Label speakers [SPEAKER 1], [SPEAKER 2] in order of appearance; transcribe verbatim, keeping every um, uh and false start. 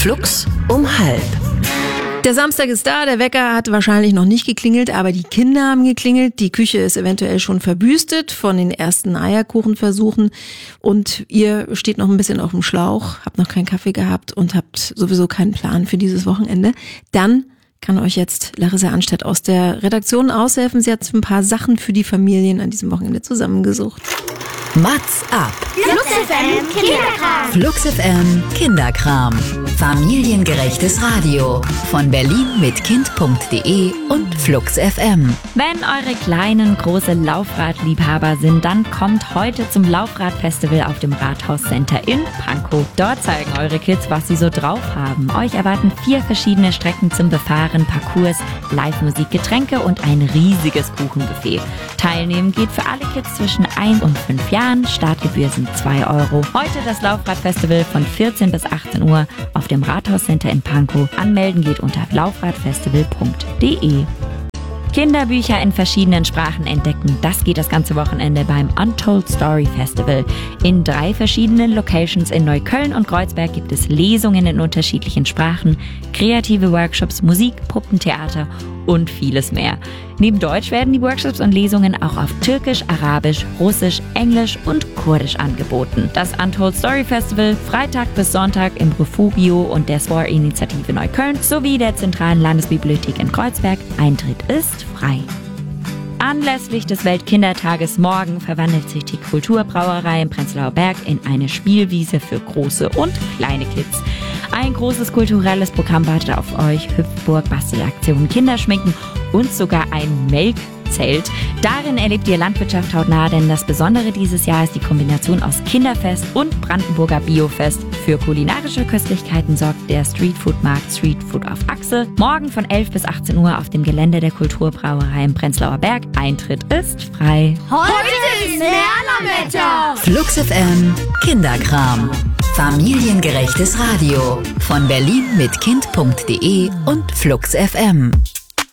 [SPEAKER 1] Flux um halb.
[SPEAKER 2] Der Samstag ist da, der Wecker hat wahrscheinlich noch nicht geklingelt, aber die Kinder haben geklingelt. Die Küche ist eventuell schon verbüstet von den ersten Eierkuchenversuchen und ihr steht noch ein bisschen auf dem Schlauch, habt noch keinen Kaffee gehabt und habt sowieso keinen Plan für dieses Wochenende. Dann kann euch jetzt Larissa Anstedt aus der Redaktion aushelfen. Sie hat ein paar Sachen für die Familien an diesem Wochenende zusammengesucht.
[SPEAKER 1] Mats ab.
[SPEAKER 3] Flux F M Kinderkram.
[SPEAKER 1] Flux F M Kinderkram. Familiengerechtes Radio von Berlin mit Kind punkt de und Flux F M.
[SPEAKER 4] Wenn eure kleinen große Laufradliebhaber sind, dann kommt heute zum Laufradfestival auf dem Rathauscenter in Pankow. Dort zeigen eure Kids, was sie so drauf haben. Euch erwarten vier verschiedene Strecken zum Befahren, Parcours, Live-Musik, Getränke und ein riesiges Kuchenbuffet. Teilnehmen geht für alle Kids zwischen ein und fünf Jahren. Startgebühr sind zwei Euro. Heute das Laufradfestival von vierzehn bis achtzehn Uhr auf dem Rathauscenter in Pankow. Anmelden geht unter laufradfestival punkt de. Kinderbücher in verschiedenen Sprachen entdecken. Das geht das ganze Wochenende beim Untold Story Festival. In drei verschiedenen Locations in Neukölln und Kreuzberg gibt es Lesungen in unterschiedlichen Sprachen, kreative Workshops, Musik, Puppentheater und vieles mehr. Neben Deutsch werden die Workshops und Lesungen auch auf Türkisch, Arabisch, Russisch, Englisch und Kurdisch angeboten. Das Untold Story Festival Freitag bis Sonntag im Refugio und der S W O R-Initiative Neukölln sowie der Zentralen Landesbibliothek in Kreuzberg. Eintritt ist frei. Anlässlich des Weltkindertages morgen verwandelt sich die Kulturbrauerei im Prenzlauer Berg in eine Spielwiese für große und kleine Kids. Ein großes kulturelles Programm wartet auf euch, Hüpfburg, Bastelaktionen, Kinderschminken und sogar ein Melkzelt. Darin erlebt ihr Landwirtschaft hautnah, denn das Besondere dieses Jahr ist die Kombination aus Kinderfest und Brandenburger Biofest. Für kulinarische Köstlichkeiten sorgt der Streetfood-Markt Streetfood auf Achse. Morgen von elf bis achtzehn Uhr auf dem Gelände der Kulturbrauerei im Prenzlauer Berg. Eintritt ist frei.
[SPEAKER 3] Heute ist Merlerwetter.
[SPEAKER 1] Flux F M Kinderkram. Familiengerechtes Radio von Berlin mit Kind punkt de und Flux F M.